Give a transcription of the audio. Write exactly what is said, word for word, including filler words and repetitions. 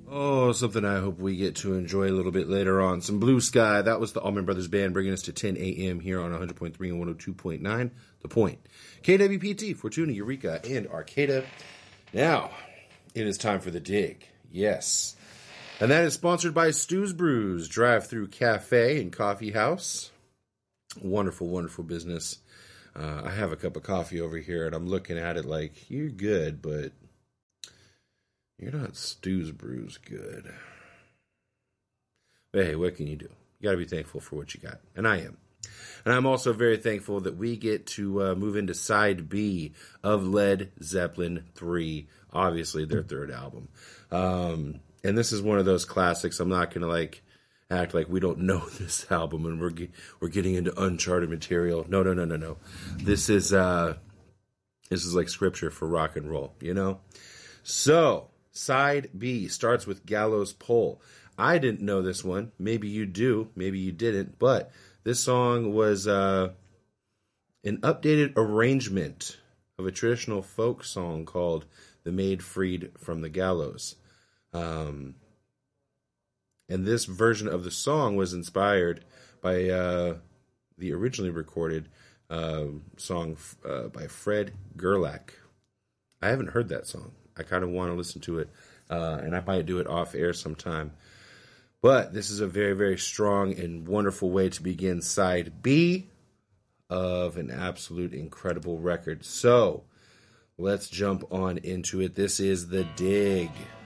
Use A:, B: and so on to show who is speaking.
A: Oh, something I hope we get to enjoy a little bit later on. Some Blue Sky. That was the Allman Brothers Band bringing us to ten a.m. here on one hundred point three and one oh two point nine. The Point. K W P T, Fortuna, Eureka, and Arcata. Now, it is time for the dig. Yes. And that is sponsored by Stu's Brews, drive-through cafe and coffee house. Wonderful, wonderful business. Uh, I have a cup of coffee over here, and I'm looking at it like, you're good, but you're not Stu's Brews good. But hey, what can you do? You got to be thankful for what you got, and I am. And I'm also very thankful that we get to uh, move into side B of Led Zeppelin three, obviously their third album. Um, and this is one of those classics. I'm not going to like act like we don't know this album and we're ge- we're getting into uncharted material. No, no, no, no, no. This is uh, this is like scripture for rock and roll, you know? So, side B starts with Gallows Pole. I didn't know this one. Maybe you do. Maybe you didn't. But this song was uh, an updated arrangement of a traditional folk song called The Maid Freed from the Gallows. Um, and this version of the song was inspired by uh, the originally recorded uh, song uh, by Fred Gerlach. I haven't heard that song. I kind of want to listen to it, uh, and I might do it off air sometime. But this is a very, very strong and wonderful way to begin side B of an absolute incredible record. So let's jump on into it. This is The Dig.